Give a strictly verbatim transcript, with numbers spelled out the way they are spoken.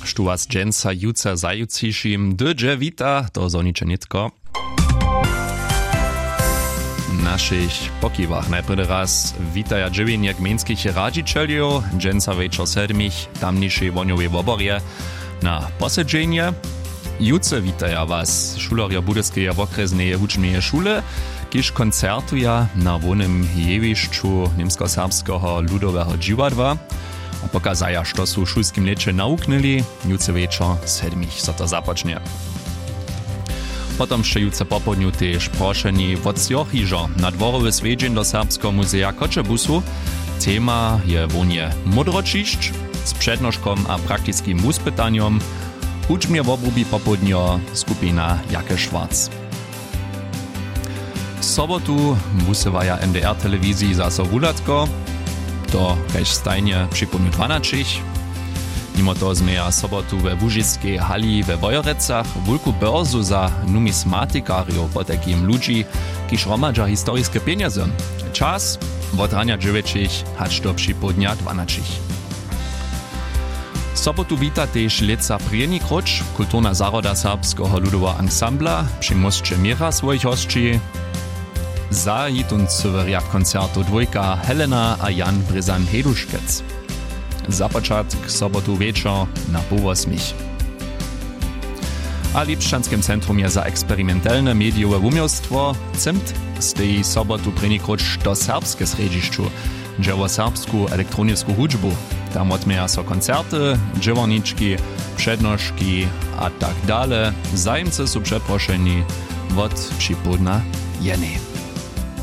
Štu was dženca juca zajucišim, dødže vita, to zoniče nitko. Našich pokiwach najprve raz witaja dziewięć gminskich radzicielio, dženca večer sedmich, tamnišej vonjowej woborje na posedzenie. Juce witaja was šulerja Budyskeje okresneje hučneje šule, kiž koncertuja na wonym jewišću niemsko-serbskiego ludowego dziwadła. A pokazaja, što su v šulskim leče nauknili, juce večer sedmich so to započne. Potom še juce popodnju tež prošeni od Sjochižo na dvorowy svedžen do Serbskiego muzeja Kočebusu. Tema je vonje modročišć z přednoškom a praktiskim wuspytanjom. Učmje w obrubi popodnjo skupina Jake Schwarz. W sobotu wusywaja N D R telewizji zaso wulatko, to kaž stajnie przypomnę dwanaście. Mimo to zmeja sobotu we Łużyckiej hali we Wojorecach wulku börzu za numismatikario potekim ludzi, kiż romadza historiskie pieniądze. Czas od rania dziewięć hać do przypodnia dwanaście. Sobotu wita tež leca prijeni kroč, kulturna zaroda serbskiego ludowego ansambla przy moście Mira swoich hostči. Za jitun riad koncertu dwójka Helena a Jan Bryzan-Heduškec. Za początek sobotu wieczor na pół osmich. A Lipšćanskim centrum je za eksperymentalne mediowe umiejstwo Cimt z tej sobotu prijeni kroč do serbskie središću, dzieło serbsku elektronisku hudžbu. Tam odmeja so koncerty, dżeworniczki, przednożki a tak dalej. Zajemcy są przeproszeni od przypodna jeny.